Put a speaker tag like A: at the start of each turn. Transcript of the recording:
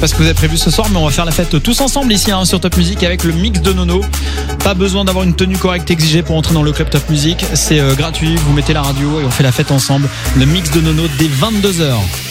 A: pas ce que vous avez prévu ce soir, mais on va faire la fête tous ensemble ici sur Top Music avec le mix de Nono. Pas besoin d'avoir une tenue correcte exigée pour entrer dans le club Top Music. C'est gratuit, vous mettez la radio et on fait la fête ensemble. Le mix de Nono dès 22h.